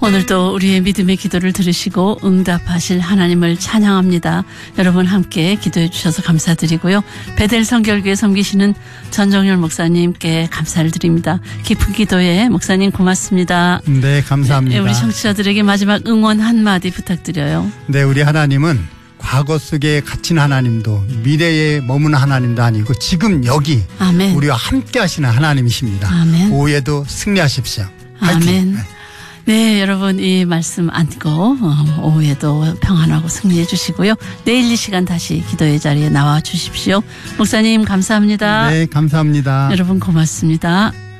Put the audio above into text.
오늘도 우리의 믿음의 기도를 들으시고 응답하실 하나님을 찬양합니다. 여러분 함께 기도해 주셔서 감사드리고요. 베델 성결교회 섬기시는 전정열 목사님께 감사를 드립니다. 깊은 기도에 목사님 고맙습니다. 네, 감사합니다. 네, 우리 청취자들에게 마지막 응원 한마디 부탁드려요. 네, 우리 하나님은 과거 속에 갇힌 하나님도 미래에 머무는 하나님도 아니고 지금 여기 아멘. 우리와 함께 하시는 하나님이십니다. 아멘. 오후에도 승리하십시오. 화이팅. 아멘. 네, 여러분 이 말씀 안고 오후에도 평안하고 승리해 주시고요. 내일 이 시간 다시 기도의 자리에 나와 주십시오. 목사님 감사합니다. 네, 감사합니다. 여러분 고맙습니다.